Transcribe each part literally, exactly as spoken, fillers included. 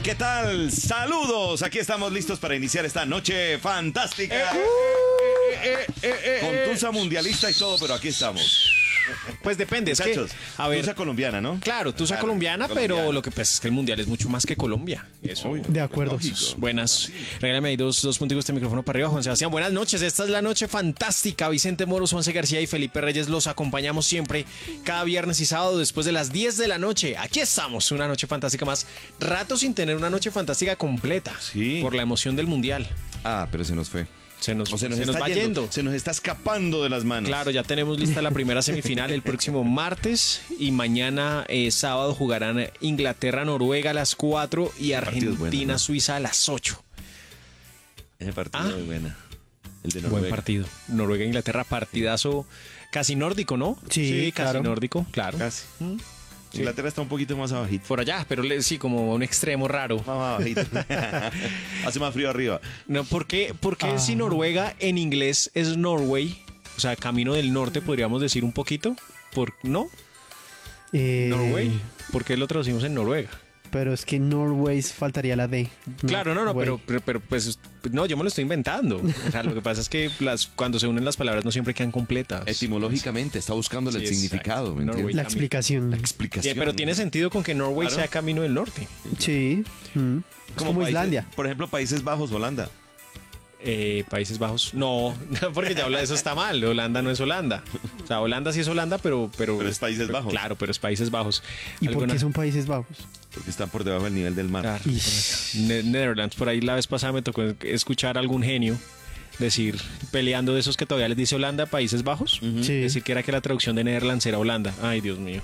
¿Qué tal? Saludos. Aquí estamos listos para iniciar esta noche fantástica. Eh, eh, eh, eh, eh, Con tusa mundialista y todo, pero aquí estamos. Pues depende, es Muchachos, que, a ver, tusa colombiana, ¿no? claro, tusa Claro, colombiana, colombiana. pero lo que pasa es que el mundial es mucho más que Colombia. Eso. De acuerdo. Lógico. Buenas. Regálame ahí dos, dos punticos de micrófono para arriba, Juan Sebastián. Buenas noches. Esta es la noche fantástica. Vicente Moros, Juanse García y Felipe Reyes los acompañamos siempre cada viernes y sábado después de las diez de la noche. Aquí estamos, una noche fantástica más. Rato sin tener una noche fantástica completa. Sí. Por la emoción del mundial. Ah, pero se nos fue. Se nos, O se nos, se nos está va yendo, yendo. Se nos está escapando de las manos. Claro, ya tenemos lista la primera semifinal el próximo martes y mañana eh, sábado jugarán Inglaterra-Noruega a las cuatro y partido es bueno, Argentina-Suiza a las ocho. Ese partido Ah. es muy buena. El de Buen Noruega. partido. Noruega-Inglaterra, partidazo casi nórdico, ¿no? Sí, casi claro. nórdico, claro. Casi. Mm, sí. Inglaterra está un poquito más abajito. Por allá, pero le- sí, como un extremo raro. Más abajito. Hace más frío arriba. No, ¿por qué, por qué Ah. si Noruega en inglés es Norway? O sea, camino del norte, podríamos decir un poquito. ¿Por no? Eh, Norway. ¿Por qué lo traducimos en Noruega? Pero es que Norway faltaría la D. Claro, no, no, Norway. pero, pero, pero, pues no, yo me lo estoy inventando. O sea, lo que pasa es que las, cuando se unen las palabras no siempre quedan completas. Etimológicamente está buscando el Sí, significado, exacto. ¿me entiendes? Norway. La explicación. La Sí, explicación. pero tiene sentido con que Norway Claro. sea camino del norte. Sí. mm. Es como países- Islandia. Por ejemplo, Países Bajos, Holanda. Eh, Países Bajos. No, porque ya habla eso está mal. Holanda no es Holanda. O sea, Holanda sí es Holanda, pero. Pero, Pero es Países Bajos. Claro, pero es Países Bajos. ¿Y por Alguna- qué son Países Bajos? Porque están por debajo del nivel del mar. Claro, Ish. Ne- Netherlands, por ahí la vez pasada me tocó escuchar a algún genio decir, peleando de esos que todavía les dice Holanda, Países Bajos. Sí. Decir que era que la traducción de Netherlands era Holanda. Ay, Dios mío.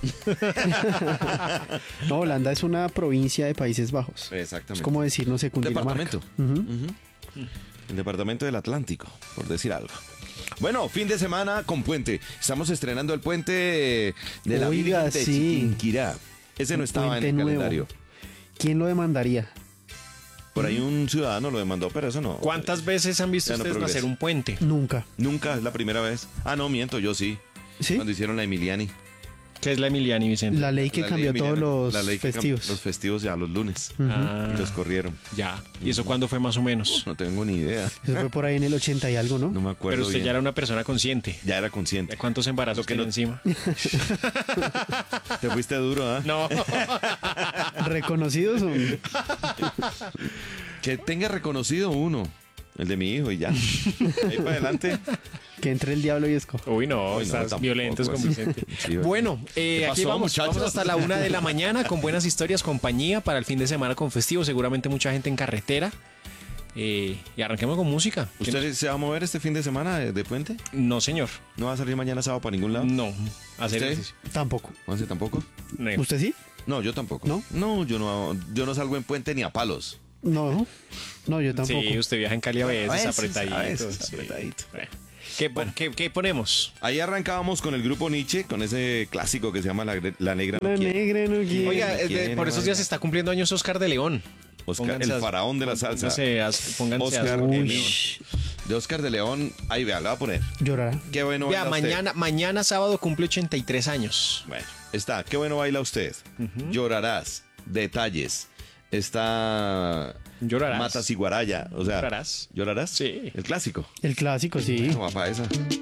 No, Holanda es una provincia de Países Bajos. Exactamente. Es como decir, no sé, Cundinamarca. Departamento. Ujú. Ujú. El departamento del Atlántico, por decir algo. Bueno, fin de semana con puente. Estamos estrenando el puente de la Oiga, Virgen de sí. Chiquinquirá. Ese no Un estaba en puente el nuevo. calendario. ¿Quién lo demandaría? Por ahí un ciudadano lo demandó, pero eso no. ¿Cuántas veces han visto Ya no ustedes progresa. nacer un puente? Nunca. Nunca, es la primera vez. Ah, no, miento, yo sí. ¿Sí? Cuando hicieron la Emiliani. ¿Qué es la Emiliani, Vicente? La ley que La cambió ley todos Emiliani. los La ley que cam- festivos. Los festivos ya los lunes. Ujú. Ah, Y los corrieron. ya. ¿Y eso cuándo fue más o menos? No tengo ni idea. Eso fue por ahí en el ochenta y algo, ¿no? No me acuerdo Pero usted bien. ya era una persona consciente. Ya era consciente. ¿De cuántos embarazos Lo que tiene no- encima? Te fuiste duro, ¿ah? No. Reconocidos son. Que tenga reconocido uno. El de mi hijo y ya. Ahí para adelante. Que entre el diablo y escoja. Uy, no, Uy, no, estás tampoco, violentos con así. Vicente. Sí, Bueno, eh, ¿Qué aquí pasó, vamos, muchachos? vamos hasta la una de la mañana con buenas historias, compañía para el fin de semana con festivo. Seguramente mucha gente en carretera. Eh, y arranquemos con música. ¿Usted se va a mover este fin de semana de, de puente? No, señor. ¿No va a salir mañana sábado para ningún lado? No. Hacer ¿Usted? ejercicio. Tampoco. ¿Juanse tampoco? No. ¿Usted sí? No, yo tampoco. ¿No? No, yo no, yo no salgo en puente ni a palos. No. No, yo tampoco. Sí, usted viaja en Cali a veces, A veces, apretadito. a veces, sí. apretadito. Bueno. ¿Qué, pon- qué- qué ponemos? Ahí arrancábamos con el grupo Nietzsche, con ese clásico que se llama La, Gre- La Negra no La quiere. negra no quiere. Oiga, quiere, eh, de- por no esos días vaya. está cumpliendo años Oscar de León. Oscar, Pónganse el a- faraón de la salsa. Pónganse a, pónganse a Oscar Oscar de Uy. León. De Oscar de León, ahí vea, le voy a poner. Llorará. Qué bueno Vea, baila usted. mañana, mañana sábado cumple ochenta y tres años. Bueno, está, qué bueno baila usted. Llorarás, detalles. Está Llorarás. Matas y Guaraya. O sea, ¿Llorarás? ¿Llorarás? Sí. El clásico. El clásico, sí. Guapa esa.